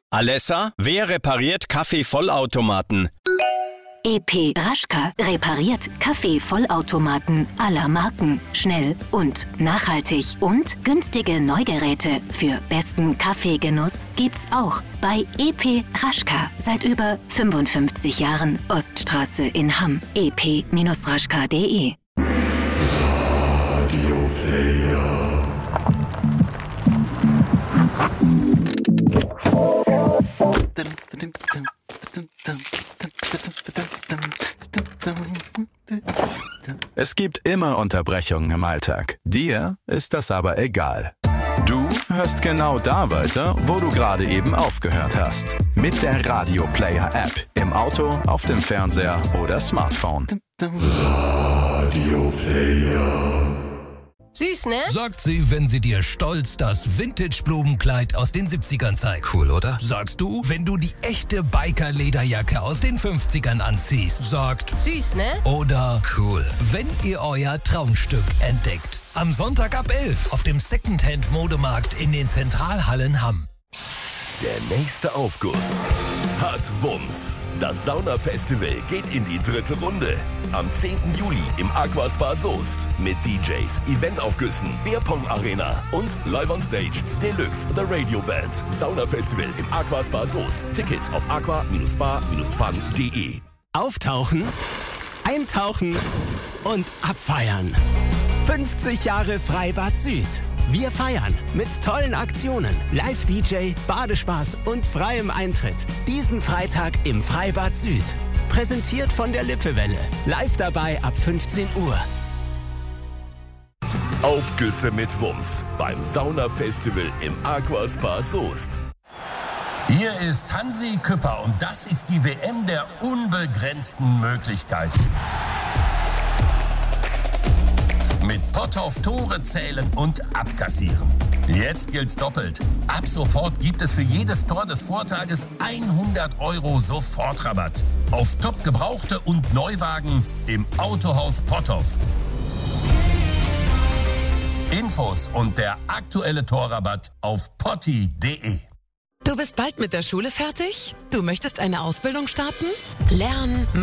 Alessa, wer repariert Kaffeevollautomaten? EP Raschka repariert Kaffeevollautomaten aller Marken. Schnell und nachhaltig. Und günstige Neugeräte für besten Kaffeegenuss gibt's auch bei EP Raschka. Seit über 55 Jahren. Oststraße in Hamm. ep-raschka.de. Radio Player. Es gibt immer Unterbrechungen im Alltag. Dir ist das aber egal. Du hörst genau da weiter, wo du gerade eben aufgehört hast. Mit der Radio Player App. Im Auto, auf dem Fernseher oder Smartphone. Radio Player. Süß, ne? Sagt sie, wenn sie dir stolz das Vintage-Blumenkleid aus den 70ern zeigt. Cool, oder? Sagst du, wenn du die echte Biker-Lederjacke aus den 50ern anziehst. Sagt Süß, ne? oder Cool. wenn ihr euer Traumstück entdeckt. Am Sonntag ab 11 auf dem Secondhand-Modemarkt in den Zentralhallen Hamm. Der nächste Aufguss hat Wumms. Das Sauna-Festival geht in die 3. Runde. Am 10. Juli im Aquaspa Soest mit DJs, Eventaufgüssen, Bierpong-Arena und Live on Stage Deluxe The Radio Band. Sauna-Festival im Aquaspa Soest. Tickets auf aqua-spa-fun.de. Auftauchen, eintauchen und abfeiern. 50 Jahre Freibad Süd. Wir feiern mit tollen Aktionen, Live-DJ, Badespaß und freiem Eintritt. Diesen Freitag im Freibad Süd. Präsentiert von der Lippewelle. Live dabei ab 15 Uhr. Aufgüsse mit Wumms beim Sauna-Festival im Aquaspa Soest. Hier ist Hansi Küpper und das ist die WM der unbegrenzten Möglichkeiten. Mit Potthoff Tore zählen und abkassieren. Jetzt gilt's doppelt. Ab sofort gibt es für jedes Tor des Vortages 100 € Sofortrabatt. Auf top gebrauchte und Neuwagen im Autohaus Potthoff. Infos und der aktuelle Torrabatt auf potti.de. Du bist bald mit der Schule fertig? Du möchtest eine Ausbildung starten? Lernen,